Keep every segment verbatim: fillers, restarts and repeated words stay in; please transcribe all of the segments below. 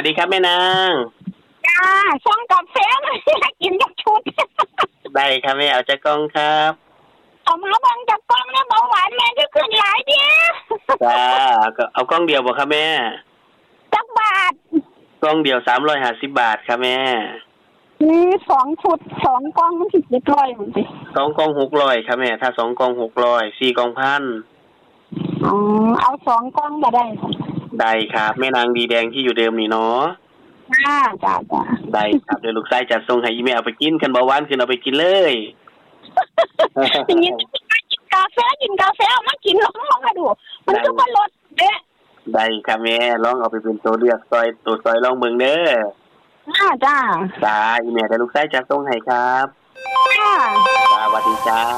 วัสดีครับแม่นางจ้าส่งกาแฟมาให้กินกับชุดได้ครับแม่เอาจากกล่องครับเอามาบังจากกล่องแล้วเบาหวานแม่จะขึ้นหลายเดียวจ้าเอากล่องเดียวบ่ครับแม่จักบาทกล่องเดียวสามร้อยห้าสิบบาทครับแม่นี่สองชุดสองกล่องมันสิบเจ็ดร้อยหมดสิสองกล่องหกร้อยครับแม่ถ้าสองกล่องหกร้อยสี่กล่องพันอ๋อเอาสองกล่องมาได้ได้ครับแม่นางดีแดงที่อยู่เดิมนี่เนาะจ้าจ้าจ้าได้ครับเดี๋ยวลูกชายจัดส่งให้อีเมลเอาไปกินกันเบาหวานขึ้นเอาไปกินเลยกินกาแฟกินกาแฟเอามากินลองลองมาดูมันก็บ่ลดเด้ได้ครับแม่ลองเอาไปเป็นตัวเลือกซอยตัวซอยลองเบิ่งเด้อจ้าจ้าจ้าอีเมลเดี๋ยวลูกชายจัดส่งให้ครับจ้าจ้าสวัสดีจ้า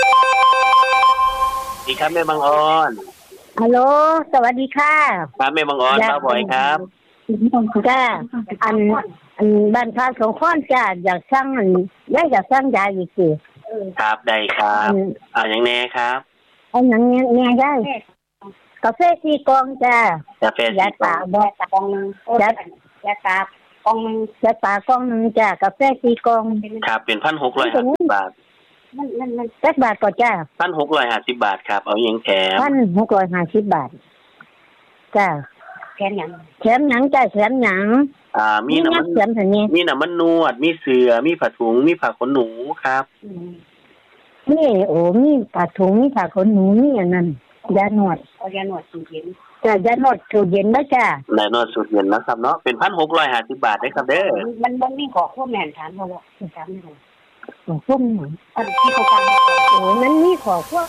ดีครับแม่บางออนฮัลโหลสวัสดีค่ะครับแม่บางออนมาบ่อยครับจ้าอันอันบ้านพาสองคนจ้าอยากสั่งอันอยากสั่งยาอีกสิครับได้ครับเอาอย่างแน่ครับเอาอย่างแน่แน่ได้กาแฟสี่กล่องจ้ากาแฟสี่กล่องยาตาบ่กล่องนึงยายาตากล่องนึงยาตากล่องนึงจ้ากาแฟสี่กล่องครับเป็น หนึ่งพันหกร้อยห้าสิบ บาทมันมันมันจักบาทก็จ้าหนึ่งพันหกร้อยห้าสิบ บาทครับเอาอย่างแถมหนึ่งพันหกร้อยห้าสิบ บาทจ้าแถมหยังแถมหยังจ้าแถมหยังอ่ามีน้ำมันมีน้ำมันนวดมีเสื่อมีผ้าถุงมีผ้าขนหนูครับนี่โอ้มีผ้าถุงมีผ้าขนหนูนี่อันนั้นยานวดเอายานวดสูตรเย็นจ้ายานวดสูตรเย็นนะจ้ายานวดสูตรเย็นนะครับเนาะเป็น หนึ่งพันหกร้อยห้าสิบ บาทได้ครับเด้อมันมันมีขอข้อแม่นถามบ่ล่ะถามนี่ขอข้อหยังอันที่เขาฟังโอ้มันมีขอข้อ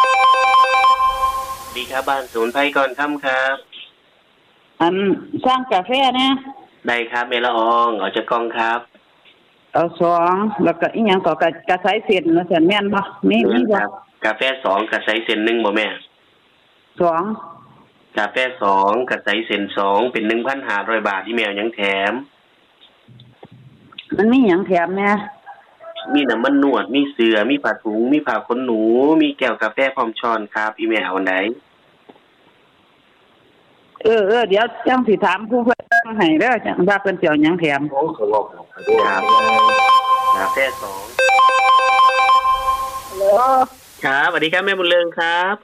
ดีครับบ้านศูนย์ไผก่อนค่ำครับอันสร้างกาแฟนะได้ครับเมละอองเอาจากกล่องครับเอาสองแล้วก็อีหยังก็กะกะใส่เส้นแล้วเส้นแม่นบ่มีมีบ่กาแฟสองกะใส่เส้นหนึ่งบ่แม่สองกาแฟสองกะใส่เส้นสองเป็น หนึ่งพันห้าร้อย บาทที่แมวยังแถมมันมีหยังแถมแม่มีน้ำมันนวดมีเสื่อมีผ้าถุงมีผ้าขนหนูมีแก้วกาแฟพร้อมช้อนครับอีเมลเอาอันไหนเออเออเดี๋ยวจังสิถามผู้เพิ่นให้เด้อจังว่าเพิ่นสิเอาหยังแถมโอ้ขอบอกครับกาแฟสองฮัลโหลครับสวัสดีครับแม่บุญเรืองครับ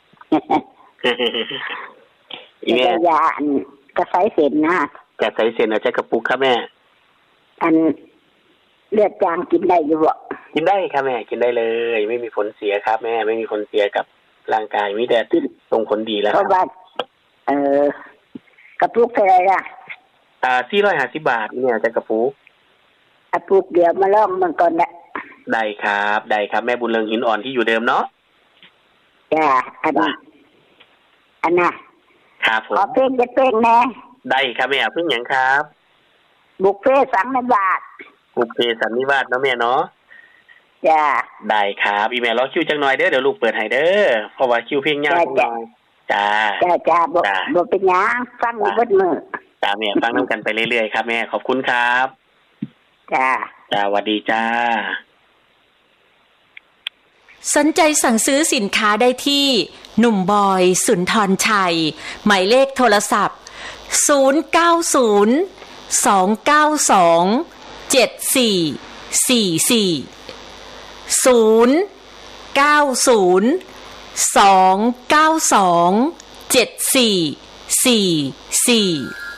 อีเมลยาอันกระไสเส้นนะกระไสเส้นเอาใช้กระปุกครับแม่อันเลือดจางกินได้อยู่บ่กินได้ครับแม่กินได้เลยไม่มีผลเสียครับแม่ไม่มีผลเสียกับร่างกายมีแต่ส่งผลดีแล้วครับเออกระปุกเท่าไหร่ล่ะอ่าสี่ร้อยห้าสิบบาทเนี่ยจะกระปุกกระปุกเดี๋ยวมาลองมันก่อนนะได้ครับได้ครับแม่บุญเรืองหินอ่อนที่อยู่เดิมเนาะจ้าอันนี้อันน่ะครับผมขอเพลงจะเพลงแน่ได้ครับแม่เพิ่งหยังครับบุฟเฟ่สังนิวาสบุฟเฟ่สังนิวาสเนาะแม่เนาะจ้าได้ครับอีเมลรอคิวจังหน่อยเด้อเดี๋ยวลูกเปิดให้เด้อเพราะว่าคิวเพลงยาวจังจ้าจ้าจ้าบ่บ่เป็นหยังฟังอยู่เบิดมื้อจ้าแม่ฟังนำกันไปเรื่อยๆครับแม่ขอบคุณครับจ้าจ้าสวัสดีจ้าสนใจสั่งซื้อสินค้าได้ที่หนุ่มบอยสุนทรชัยหมายเลขโทรศัพท์ศูนย์ เก้า ศูนย์ สอง เก้า สอง เจ็ด สี่ สี่ สี่ ศูนย์ เก้า ศูนย์ สอง เก้า สอง เจ็ด สี่ สี่ สี่